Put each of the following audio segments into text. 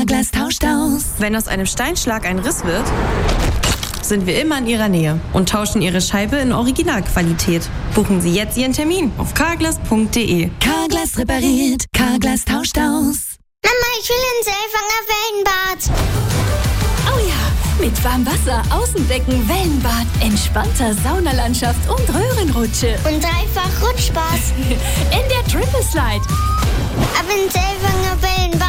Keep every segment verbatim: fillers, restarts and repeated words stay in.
Carglass tauscht aus. Wenn aus einem Steinschlag ein Riss wird, sind wir immer in Ihrer Nähe und tauschen Ihre Scheibe in Originalqualität. Buchen Sie jetzt Ihren Termin auf carglass punkt de. Carglass repariert, Carglass tauscht aus. Mama, ich will ins Selfanger Wellenbad. Oh ja, mit Warmwasser, Außenbecken, Wellenbad, entspannter Saunalandschaft und Röhrenrutsche. Und dreifach Rutschspaß. In der Triple Slide. Ab ins Selfanger Wellenbad.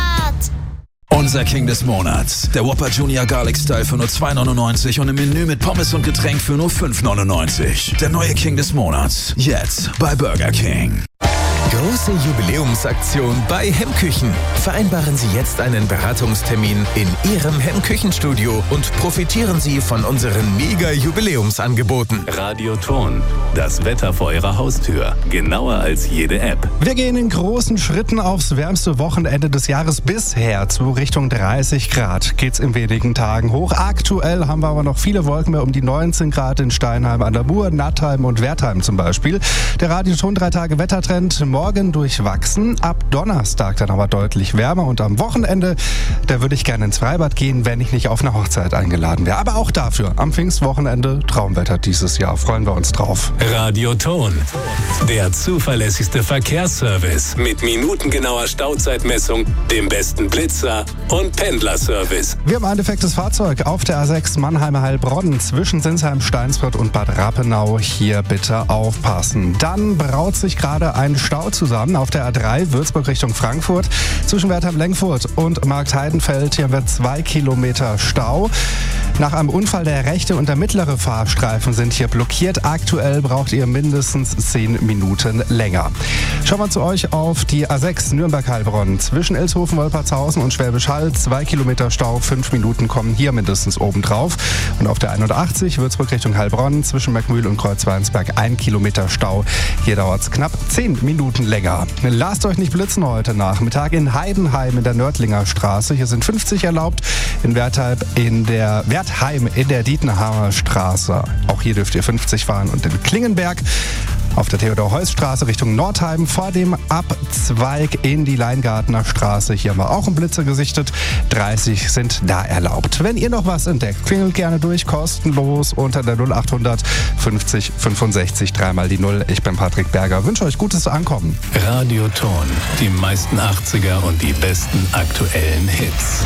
Unser King des Monats. Der Whopper Junior Garlic Style für nur zwei neunundneunzig und im Menü mit Pommes und Getränk für nur fünf neunundneunzig. Der neue King des Monats. Jetzt bei Burger King. Große Jubiläumsaktion bei Hemmküchen. Vereinbaren Sie jetzt einen Beratungstermin in Ihrem Hemmküchenstudio und profitieren Sie von unseren Mega-Jubiläumsangeboten. Radioton. Das Wetter vor Ihrer Haustür. Genauer als jede App. Wir gehen in großen Schritten aufs wärmste Wochenende des Jahres bisher. Zu Richtung dreißig Grad geht's in wenigen Tagen hoch. Aktuell haben wir aber noch viele Wolken mehr, um die neunzehn Grad in Steinheim an der Mur, Nattheim und Wertheim zum Beispiel. Der Radioton drei Tage Wettertrend. Morgen durchwachsen, ab Donnerstag dann aber deutlich wärmer und am Wochenende, da würde ich gerne ins Freibad gehen, wenn ich nicht auf eine Hochzeit eingeladen wäre. Aber auch dafür, am Pfingstwochenende Traumwetter dieses Jahr, freuen wir uns drauf. Radioton, der zuverlässigste Verkehrsservice mit minutengenauer Stauzeitmessung, dem besten Blitzer und Pendlerservice. Wir haben ein defektes Fahrzeug auf der A sechs Mannheim-Heilbronn zwischen Sinsheim, Steinsfurt und Bad Rappenau. Hier bitte aufpassen. Dann braut sich gerade ein Stau zusammen auf der A drei Würzburg Richtung Frankfurt zwischen Wertheim-Lengfurt und Marktheidenfeld. Hier haben wir zwei Kilometer Stau. Nach einem Unfall der rechte und der mittlere Fahrstreifen sind hier blockiert. Aktuell braucht ihr mindestens zehn Minuten länger. Schauen wir zu euch auf die A sechs Nürnberg-Heilbronn zwischen Elshofen, Wolpertshausen und Schwäbisch Hall. Zwei Kilometer Stau, fünf Minuten kommen hier mindestens obendrauf. Und auf der einundachtzig Würzburg Richtung Heilbronn zwischen Meckmühl und Kreuzweinsberg ein Kilometer Stau. Hier dauert es knapp zehn Minuten länger. Lasst euch nicht blitzen heute Nachmittag in Heidenheim in der Nördlinger Straße. Hier sind fünfzig erlaubt. In Wertheim in der Wertheim in der Dietenhamer Straße. Auch hier dürft ihr fünfzig fahren und in Klingenberg auf der Theodor-Heuss-Straße Richtung Nordheim vor dem Abzweig in die Leingartner Straße. Hier haben wir auch einen Blitzer gesichtet. dreißig sind da erlaubt. Wenn ihr noch was entdeckt, klingelt gerne durch, kostenlos unter der null achthundert fünfzig fünfundsechzig, dreimal die null. Ich bin Patrick Berger. Wünsche euch gutes Ankommen. Radioton, die meisten achtziger und die besten aktuellen Hits.